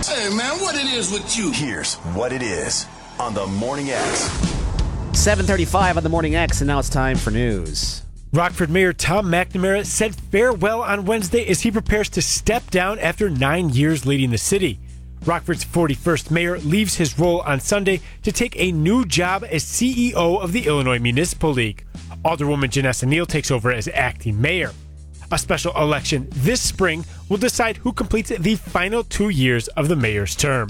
Hey, man, what it is with you? Here's what it is on the Morning X. 7:35 on the Morning X, and now it's time for news. Rockford Mayor Tom McNamara said farewell on Wednesday as he prepares to step down after 9 years leading the city. Rockford's 41st mayor leaves his role on Sunday to take a new job as CEO of the Illinois Municipal League. Alderwoman Janessa Neal takes over as acting mayor. A special election this spring will decide who completes the final 2 years of the mayor's term.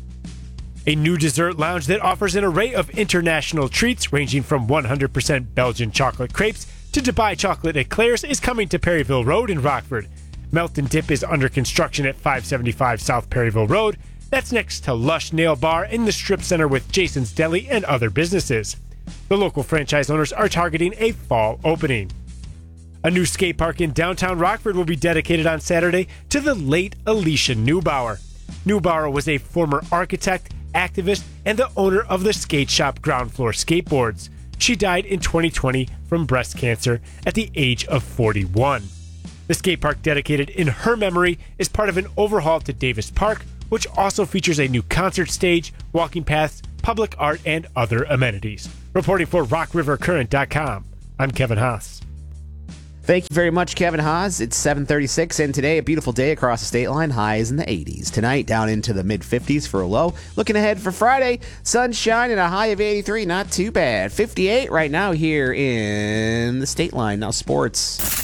A new dessert lounge that offers an array of international treats ranging from 100% Belgian chocolate crepes to Dubai chocolate eclairs is coming to Perryville Road in Rockford. Melt and Dip is under construction at 575 South Perryville Road. That's next to Lush Nail Bar in the Strip Center with Jason's Deli and other businesses. The local franchise owners are targeting a fall opening. A new skate park in downtown Rockford will be dedicated on Saturday to the late Alicia Neubauer. Neubauer was a former architect, activist, and the owner of the skate shop Ground Floor Skateboards. She died in 2020 from breast cancer at the age of 41. The skate park dedicated in her memory is part of an overhaul to Davis Park, which also features a new concert stage, walking paths, public art, and other amenities. Reporting for RockRiverCurrent.com, I'm Kevin Haas. Thank you very much, Kevin Haas. It's 7:36, and today a beautiful day across the state line. Highs in the 80s. Tonight, down into the mid-50s for a low. Looking ahead for Friday, sunshine and a high of 83. Not too bad. 58 right now here in the state line. Now sports.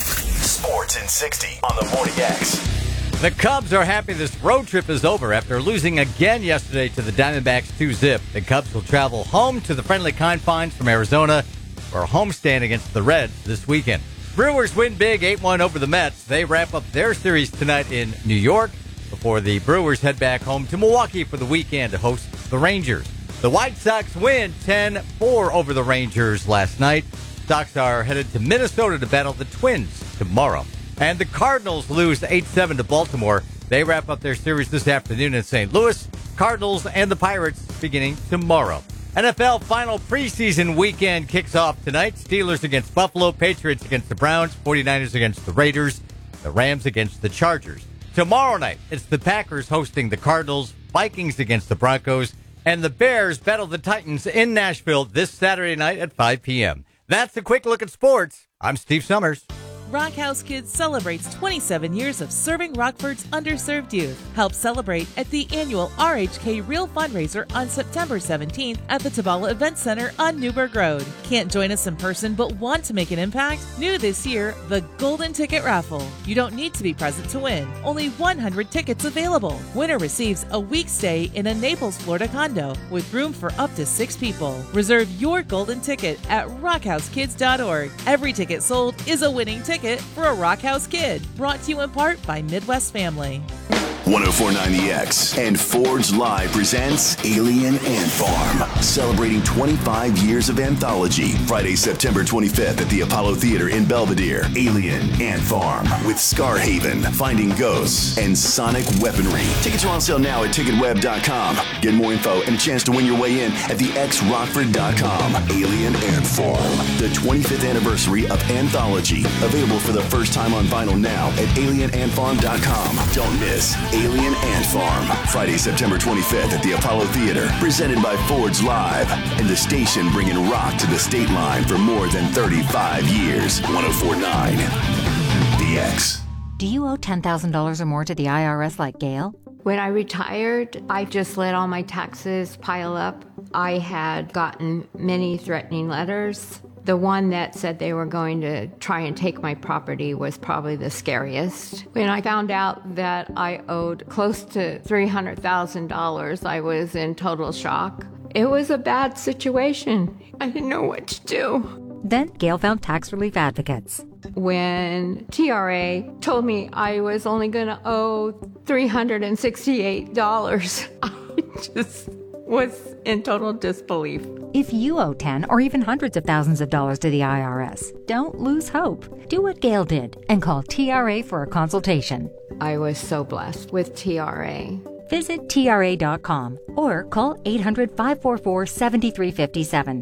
Sports in 60 on the Morning X. The Cubs are happy this road trip is over after losing again yesterday to the Diamondbacks 2-zip. The Cubs will travel home to the friendly confines from Arizona for a homestand against the Reds this weekend. Brewers win big 8-1 over the Mets. They wrap up their series tonight in New York before the Brewers head back home to Milwaukee for the weekend to host the Rangers. The White Sox win 10-4 over the Rangers last night. Sox are headed to Minnesota to battle the Twins tomorrow. And the Cardinals lose 8-7 to Baltimore. They wrap up their series this afternoon in St. Louis. Cardinals and the Pirates beginning tomorrow. NFL final preseason weekend kicks off tonight. Steelers against Buffalo, Patriots against the Browns, 49ers against the Raiders, the Rams against the Chargers. Tomorrow night, it's the Packers hosting the Cardinals, Vikings against the Broncos, and the Bears battle the Titans in Nashville this Saturday night at 5 p.m. That's a quick look at sports. I'm Steve Summers. Rock House Kids celebrates 27 years of serving Rockford's underserved youth. Help celebrate at the annual RHK Real Fundraiser on September 17th at the Tabala Event Center on Newburgh Road. Can't join us in person but want to make an impact? New this year, the Golden Ticket Raffle. You don't need to be present to win. Only 100 tickets available. Winner receives a week stay in a Naples, Florida condo with room for up to 6 people. Reserve your golden ticket at rockhousekids.org. Every ticket sold is a winning ticket for a Rock House Kid. Brought to you in part by Midwest Family. 104.9 The X and Forge Live presents Alien Ant Farm, celebrating 25 years of anthology. Friday, September 25th at the Apollo Theater in Belvedere. Alien Ant Farm with Scarhaven, Finding Ghosts, and Sonic Weaponry. Tickets are on sale now at ticketweb.com. Get more info and a chance to win your way in at thexrockford.com. Alien Ant Farm, the 25th anniversary of Anthology. Available for the first time on vinyl now at alienantfarm.com. Don't miss Alien Ant Farm, Friday, September 25th at the Apollo Theater, presented by Forge Live, and the station bringing rock to the state line for more than 35 years. 104.9 The X. Do you owe $10,000 or more to the IRS like Gail? When I retired, I just let all my taxes pile up. I had gotten many threatening letters. The one that said they were going to try and take my property was probably the scariest. When I found out that I owed close to $300,000, I was in total shock. It was a bad situation. I didn't know what to do. Then Gail found tax relief advocates. When TRA told me I was only going to owe $368, I just was in total disbelief. If you owe 10 or even hundreds of thousands of dollars to the IRS, don't lose hope. Do what Gail did and call TRA for a consultation. I was so blessed with TRA. Visit TRA.com or call 800-544-7357.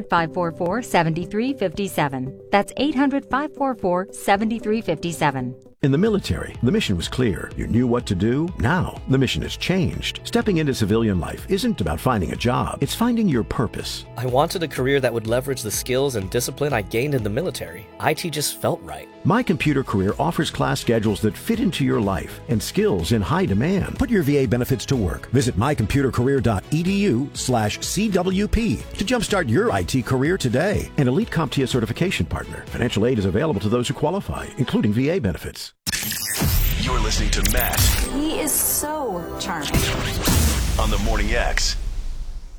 800-544-7357. That's 800-544-7357. In the military, the mission was clear. You knew what to do. Now, the mission has changed. Stepping into civilian life isn't about finding a job. It's finding your purpose. I wanted a career that would leverage the skills and discipline I gained in the military. IT just felt right. My Computer Career offers class schedules that fit into your life and skills in high demand. Put your VA benefits to work. Visit mycomputercareer.edu/CWP to jumpstart your IT career today. An Elite CompTIA certification partner. Financial aid is available to those who qualify, including VA benefits. You're listening to Matt He is so charming. on the Morning X.